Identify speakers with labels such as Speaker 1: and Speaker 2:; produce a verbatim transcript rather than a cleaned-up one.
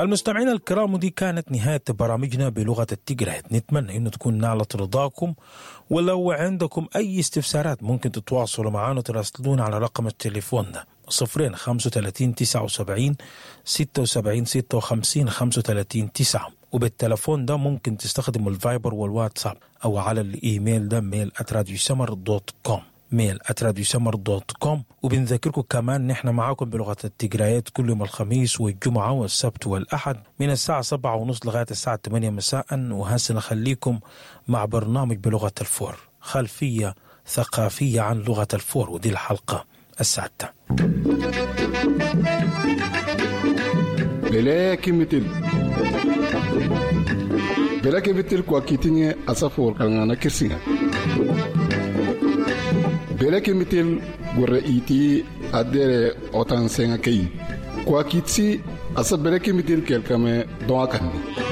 Speaker 1: المستمعين الكرام، دي كانت نهاية برامجنا بلغة التيغراي. نتمنى أنه تكون نالت رضاكم، ولو عندكم أي استفسارات ممكن تتواصلوا معنا وتراسلون على رقم التليفون ده صفرين خمسة وثلاثين تسعة وسبعين ستة وسبعين ستة وخمسين خمسة وثلاثين تسعة. وبالتلفون ده ممكن تستخدموا الفايبر والواتساب، أو على الإيميل ده ميل آت راديو سمر دوت كوم ميل آت راديو سمر دوت كوم. وبنذكركم كمان نحن معاكم بلغة التيغرايات كل يوم الخميس والجمعة والسبت والأحد من الساعة سبعة ونص لغاية الساعة ثمانية مساء. وهسه نخليكم مع برنامج بلغة الفور، خلفية ثقافية عن لغة الفور، ودي الحلقة السادسة.
Speaker 2: بلاكي مثل بلاكي مثل كواكيتيني أسافور كالغانا كرسينا بلاكي مثل ورئيتي أدير أوتان سينا كي كواكيتسي أسا بلاكي مثل كالكامي دواكاني